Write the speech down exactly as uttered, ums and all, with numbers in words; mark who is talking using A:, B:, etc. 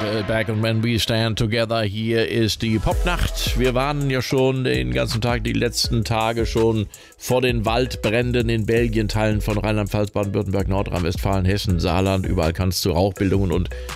A: Back and When We Stand Together. Hier ist die Popnacht. Wir warnen ja schon den ganzen Tag, die letzten Tage schon vor den Waldbränden in Belgien, Teilen von Rheinland-Pfalz, Baden-Württemberg, Nordrhein-Westfalen, Hessen, Saarland. Überall kann es zu Rauchbildungen und